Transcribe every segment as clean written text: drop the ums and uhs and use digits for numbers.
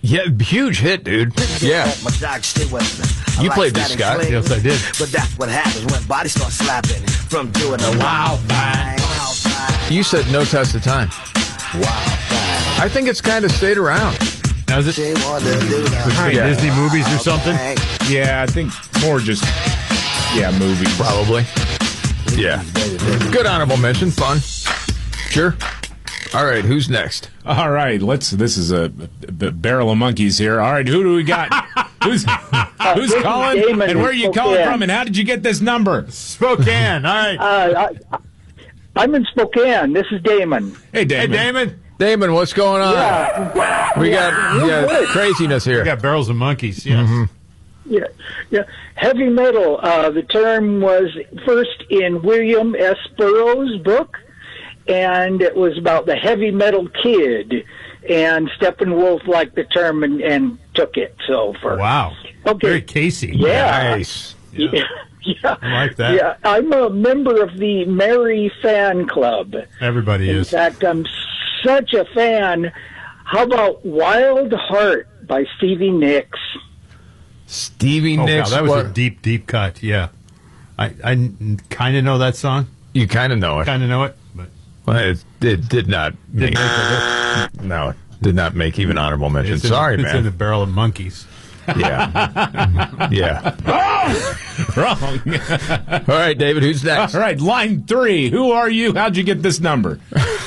Yeah, huge hit, dude. Yeah. You played this, Scott. Yes, I did. But that's what happens when bodies start slapping from doing a wild thing. You said no test of time. I think it's kind of stayed around. Now, is it Disney movies or something? Yeah, I think more just, movies. Probably. Yeah. Good honorable mention. Fun. Sure. All right, who's next? All right, this is a barrel of monkeys here. All right, who do we got? Who's calling? Damon And where are you calling from? And how did you get this number? Spokane. All right. I'm in Spokane. This is Damon. Hey, Damon. Hey, Damon. Damon, what's going on? Yeah. We got craziness here. We got barrels of monkeys. Yes. Mm-hmm. Yeah. Heavy metal. The term was first in William S. Burroughs' book, and it was about the heavy metal kid. And Steppenwolf liked the term and took it. Wow. Okay. Very Casey. Yeah. Nice. Yeah. I like that. Yeah, I'm a member of the Mary fan club. Everybody In is. fact, I'm such a fan. How about Wild Heart by Stevie Nicks? Stevie Oh, Nicks. wow, that was a deep, deep cut. Yeah. I kind of know that song. You kind of know it. Kind of know it. But Well, it did not make, no, it did not make even honorable mention. Sorry, It's in the man. barrel of monkeys. Yeah. Yeah. Wrong. All right, David, who's next? All right, line 3. Who are you? How'd you get this number?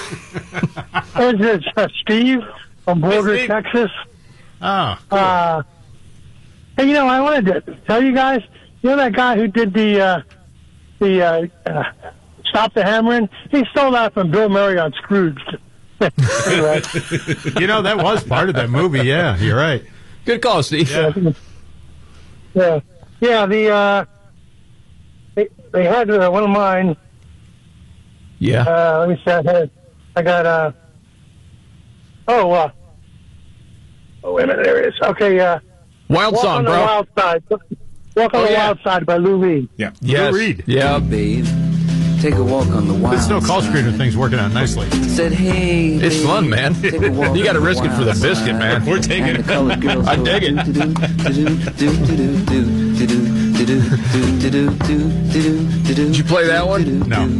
This is Steve from Boulder, Steve. Texas. Oh, cool. Hey, I wanted to tell you guys, that guy who did the Stop the Hammering? He stole that from Bill Murray on Scrooged. Anyway. That was part of that movie. Yeah, you're right. Good call, Steve. Yeah. They had one of mine. Yeah. Let me see. I got wait a minute. There it is. Okay. Wild Walk song, on the bro. Wild Side. Walk on the Wild Side by Lou Reed. Yeah. Yes. Lou Reed. Yeah. Babe, take a walk on the wild This no call screener thing's working out nicely. Said, hey, It's babe, fun, man. take a walk You got to on risk it for the wild biscuit, side. man. We're taking And the it. colored girls I go dig it. Did you play that one? No.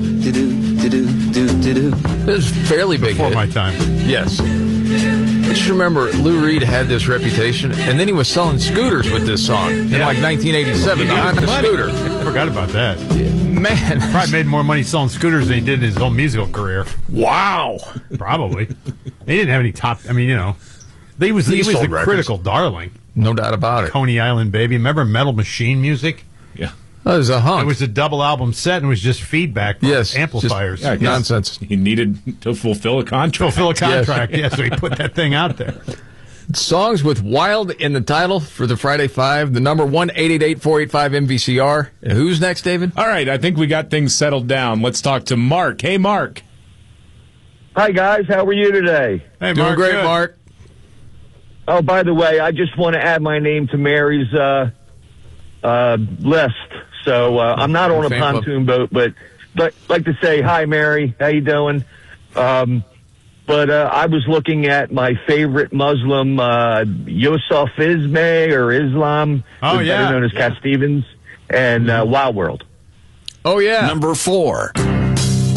It was fairly big Before hit. my time. Yes. I just remember Lou Reed had this reputation, and then he was selling scooters with this song in like 1987. The Honda scooter. Forgot about that. Man. Probably made more money selling scooters than he did in his whole musical career. Wow. Probably. They didn't have any top. I mean, he was He a sold records. critical darling. No doubt about it. Coney Island Baby. Remember Metal Machine music? Yeah. That was a hunk. It was a double album set and it was just feedback from Yes, amplifiers. just nonsense. He needed to fulfill a contract. Fulfill a contract. Yeah, so he put that thing out there. Songs with Wild in the title for the Friday Five. The number 1-888-485-MVCR. Who's next, David? All right, I think we got things settled down. Let's talk to Mark. Hey, Mark. Hi, guys. How are you today? Hey, Doing Mark, great, good. Mark. Oh, by the way, I just want to add my name to Mary's list. So I'm not on a Fan club. pontoon boat, but like to say hi, Mary. How you doing? But I was looking at my favorite Muslim, Yusuf Ismay or Islam, Oh, who's yeah. better known as Cat Stevens, and Wild World. Oh, yeah. Number 4.